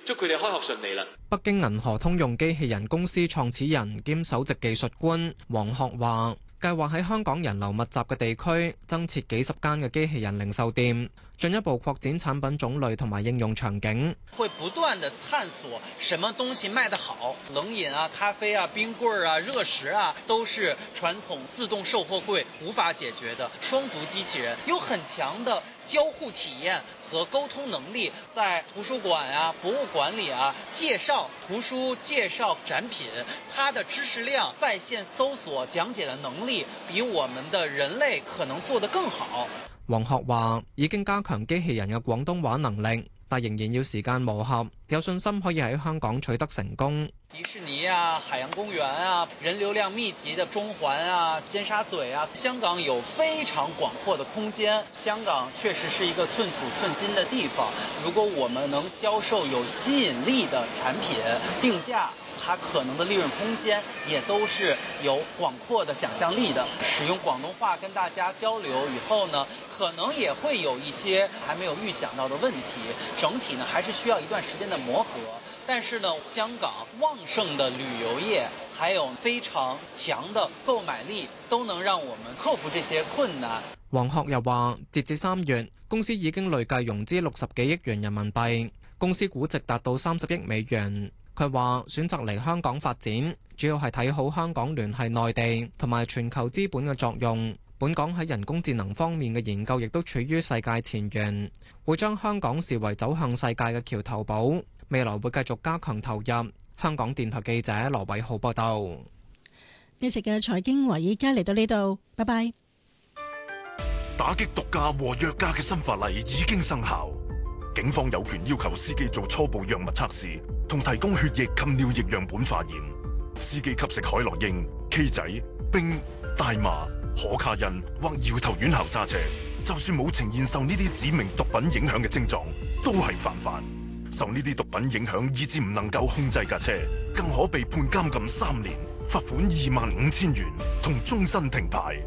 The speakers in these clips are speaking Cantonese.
祝佢哋開學順利啦！ 北京銀河通用機器人公司創始人兼首席技術官黃學話，計劃喺香港人流密集嘅地區增設幾十間嘅機器人零售店，進一步擴展產品種類同埋應用場景。 會不斷地探索什麼東西賣得好，冷飲啊、咖啡啊、冰棍啊、熱食啊，都是傳統自動售貨櫃無法解決的。雙足機器人有很強的交互體驗和溝通能力，在圖書館啊、博物館裡啊介紹圖書、介紹展品，它的知識量、在線搜索講解的能力，比我們的人類可能做得更好。 黃學話已經加強機器人嘅廣東話能力，但仍然要時間磨合，有信心可以喺香港取得成功。 迪士尼啊、海洋公園啊、人流量密集的中環啊、尖沙咀啊，香港有非常廣闊的空間。香港確實是一個寸土寸金的地方，如果我們能銷售有吸引力的產品，定價它可能的利潤空間也都是有廣闊的想象力的。使用廣東話跟大家交流以後呢，可能也會有一些還沒有預想到的問題，整體呢還是需要一段時間的磨合。但是呢，香港旺盛的旅遊業還有非常強的購買力，都能讓我們克服這些困難。 黃學又話，截至3月，公司已經累計融資60幾億元人民幣，公司估值達到30億美元。佢話選擇嚟香港發展，主要係睇好香港聯繫內地同埋全球資本嘅作用。本港喺人工智能方面嘅研究亦都處於世界前沿，會將香港視為走向世界嘅橋頭堡。未來會繼續加強投入。香港電台記者羅偉浩報道。 呢時嘅財經華爾街嚟到呢度，拜拜。 打擊毒駕和藥駕嘅新法例已經生效，警方有權要求司機做初步藥物測試，同提供血液及尿液樣本化驗。司機吸食海洛因、K 仔、冰、大麻、可卡因或搖頭丸後揸車，就算冇呈現受呢啲指明毒品影響嘅症狀，都係犯法。受呢啲毒品影響以致唔能夠控制架車，更可被判監禁3年、罰款25,000元同終身停牌。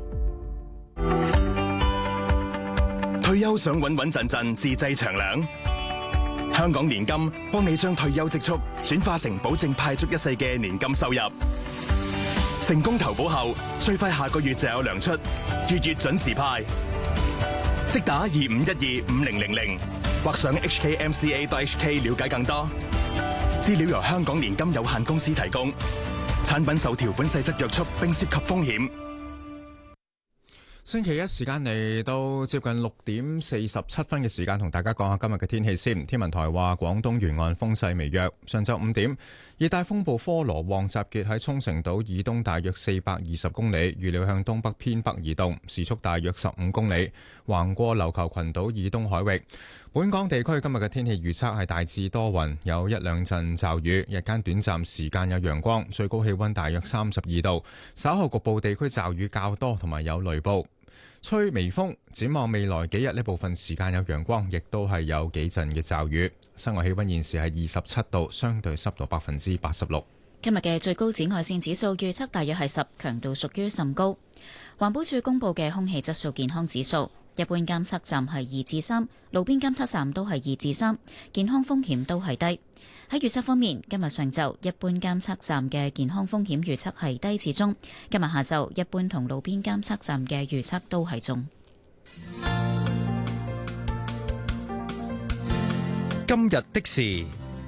退休想穩穩陣陣自製長糧，香港年金幫你將退休積蓄轉化成保證派足一世嘅年金收入。成功投保後，最快下個月就有糧出，月準時派。即打25125000或上 hkmca.hk 了解更多。資料由香港年金有限公司提供，產品受條款細則約束並涉及風險。 星期一時間嚟到接近6:47嘅時間，同大家講下今日嘅天氣先。天文台話廣東沿岸風勢微弱。上晝5點，熱帶風暴科羅旺集結喺沖繩島以東大約420公里，預料向東北偏北移動，時速大約15公里，橫過琉球群島以東海域。本港地區今日嘅天氣預測係大致多雲，有1兩陣驟雨，日間短暫時間有陽光，最高氣溫大約32度。稍後局部地區驟雨較多，同埋有雷暴，吹微風。展望未來幾日呢，部分時間有陽光，亦都係有幾陣嘅驟雨。室外氣溫現時係27度，相對濕度86%。 今日嘅最高紫外線指數預測大約係10，強度屬於甚高。環保署公布嘅空氣質素健康指數，一般監測站係2至3，路邊監測站都係2至3，健康風險都係低。喺預測方面，今日上晝一般監測站嘅健康風險預測係低至中，今日下晝一般同路邊監測站嘅預測都係中。 今日的事，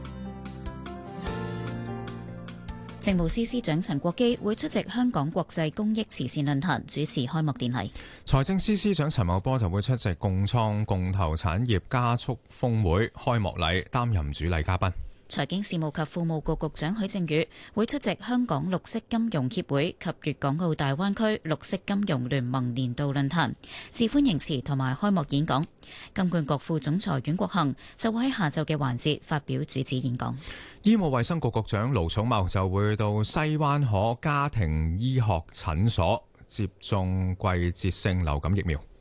政務司司長陳國基會出席香港國際公益慈善論壇，主持開幕典禮。 財政司司長陳茂波就會出席共創共投產業加速峰會開幕禮，擔任主禮嘉賓。 財經事務及庫務局局長許正宇會出席香港綠色金融協會及粵港澳大灣區綠色金融聯盟年度論壇致歡迎辭同埋開幕演講。金管局副總裁阮國恒就會喺下晝嘅環節發表主旨演講。 醫務衛生局局長盧寵茂就會到西灣河家庭醫學診所接種季節性流感疫苗。